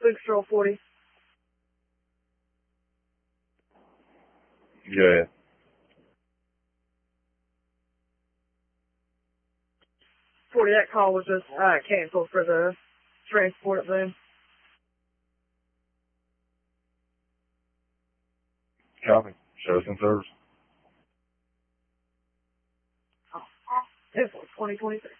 Luke Stroll 40. Yeah. 40, that call was just canceled for the transport then. Copy. Show us in service. This was 2023.